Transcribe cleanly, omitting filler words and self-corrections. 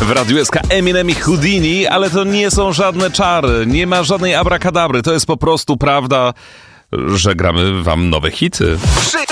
W Radiu SK Eminem i Houdini, ale to nie są żadne czary, nie ma żadnej abrakadabry, to jest po prostu prawda, że gramy wam nowe hity.